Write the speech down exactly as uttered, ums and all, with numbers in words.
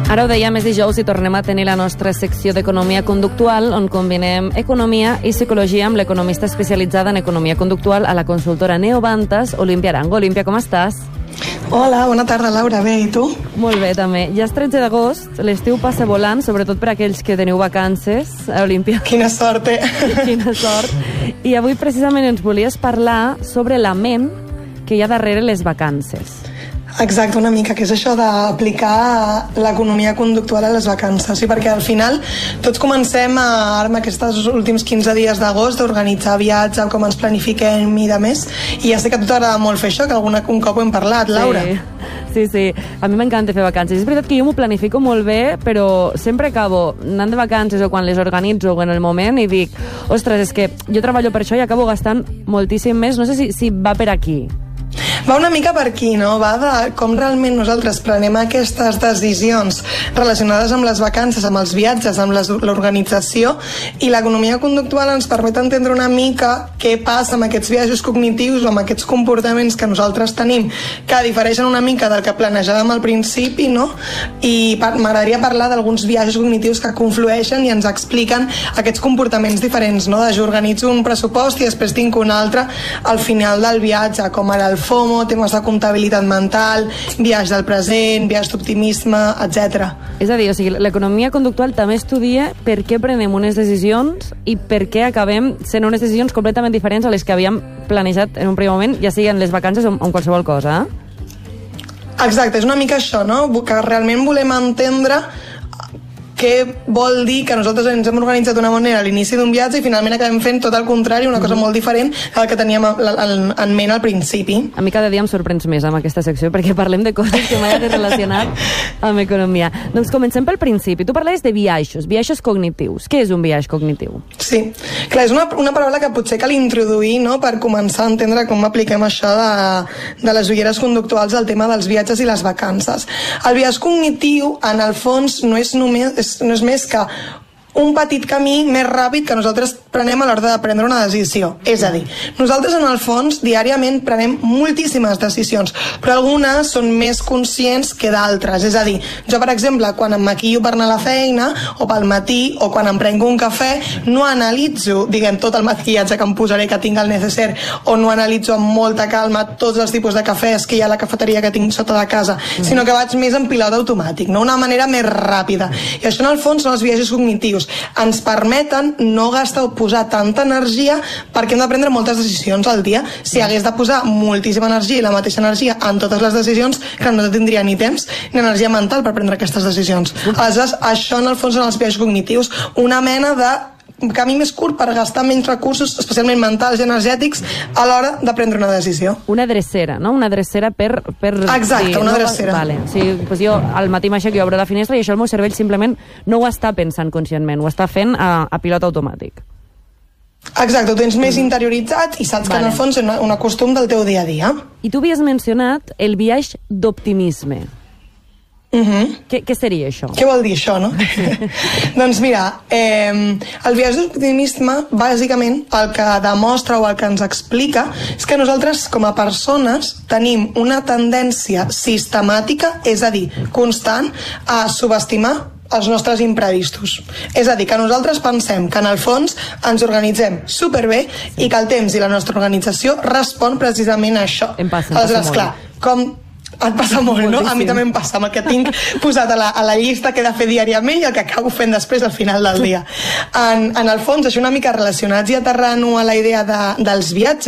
Ara ho dèiem, és dijous i tornem a tenir la nostra secció d'economia conductual, on combinem economia i psicologia amb l'economista especialitzada en economia conductual a la consultora Neovantas, Olímpia Arango. Olímpia, com estàs? Hola, bona tarda, Laura. Bé, i tu? Molt bé, també. Ja és tretze d'agost, l'estiu passa volant, sobretot per aquells que teniu vacances, eh, Olímpia? Quina sort, eh? Quina sort. I avui precisament ens volies parlar sobre la ment que hi ha darrere les vacances. Exacte, una mica, que és això d'aplicar l'economia conductual a les vacances. Sí, perquè al final tots comencem a, ara en aquests últims quinze dies d'agost, a organitzar viatge, com ens planifiquem i de més. I ja sé que a tu t'agrada molt fer això, que alguna, un cop ho hem parlat, Laura. Sí, sí, sí. A mi m'encanta fer vacances. És veritat que jo m'ho planifico molt bé, però sempre acabo anant de vacances o quan les organitzo o en el moment i dic, ostres, és que jo treballo per això i acabo gastant moltíssim més. No sé si, si va per aquí. Va una mica per aquí, no? Va de com realment nosaltres prenem aquestes decisions relacionades amb les vacances, amb els viatges, amb l'organització, i l'economia conductual ens permet entendre una mica què passa amb aquests viatges cognitius o amb aquests comportaments que nosaltres tenim, que difereixen una mica del que planejàvem al principi, no? I m'agradaria parlar d'alguns viatges cognitius que conflueixen i ens expliquen aquests comportaments diferents, no? De jo organitzo un pressupost i després tinc un altre al final del viatge, com ara el FOMO, temes de comptabilitat mental, viatge del present, viatge d'optimisme, etcètera. És a dir, o sigui, l'economia conductual també estudia per què prenem unes decisions i per què acabem sent unes decisions completament diferents a les que havíem planejat en un primer moment, ja sigui en les vacances o en qualsevol cosa. Exacte, és una mica això, no? Que realment volem entendre què vol dir que nosaltres ens hem organitzat d'una manera a l'inici d'un viatge i finalment acabem fent tot el contrari, una cosa molt diferent del que teníem en ment al principi. A mi cada dia em sorprens més amb aquesta secció perquè parlem de coses que mai he relacionat amb economia. Doncs comencem pel principi. Tu parlaves de viatges, viatges cognitius. Què és un viatge cognitiu? Sí, clar, és una, una paraula que potser cal introduir, no?, per començar a entendre com apliquem això de, de les ulleres conductuals al tema dels viatges i les vacances. El viatge cognitiu, en el fons, no és només no és més que un petit camí més ràpid que nosaltres prenem a l'hora de prendre una decisió. És a dir, nosaltres en el fons diàriament prenem moltíssimes decisions, però algunes són més conscients que d'altres. És a dir, jo per exemple, quan em maquillo per anar a la feina o pel matí o quan em prenc un cafè, no analitzo, diguem, tot el maquillatge que em posaré, que tinc al necessaire, o no analitzo amb molta calma tots els tipus de cafès que hi ha a la cafeteria que tinc sota de casa, mm. sinó que vaig més en pilot automàtic, no? Una manera més ràpida. I això en el fons són els viatges cognitius. Ens permeten no gastar o posar tanta energia perquè hem de prendre moltes decisions al dia. Si hagués de posar moltíssima energia i la mateixa energia en totes les decisions, que no tindria ni temps ni energia mental per prendre aquestes decisions. Aleshores, això en el fons són els viatges cognitius, una mena de camí més curt per gastar menys recursos, especialment mentals i energètics, a l'hora de prendre una decisió. Una drecera, no? Una drecera per... per Exacte, sí, una no, drecera. Vale. Sí, pues jo al matí m'aixeco i obro la finestra i això el meu cervell simplement no ho està pensant conscientment, ho està fent a, a pilot automàtic. Exacte, ho tens més interioritzat i saps vale. Que en el fons és una, un costum del teu dia a dia. I tu havies mencionat el viatge d'optimisme. Uh-huh. Què, què seria això? Què vol dir això, no? Doncs mira, eh, el viatge d'optimisme bàsicament el que demostra o el que ens explica és que nosaltres com a persones tenim una tendència sistemàtica, és a dir, constant, a subestimar els nostres imprevistos. És a dir, que nosaltres pensem que en el fons ens organitzem superbé i que el temps i la nostra organització respon precisament a això. Em passa, em passa molt. Clar, com et passa molt, no? A mi també em passa, amb el que tinc posat a la, a la llista que he de fer diàriament i el que acabo fent després al final del dia. En, en el fons, això una mica relacionats i aterrant-ho a la idea de, dels viatges,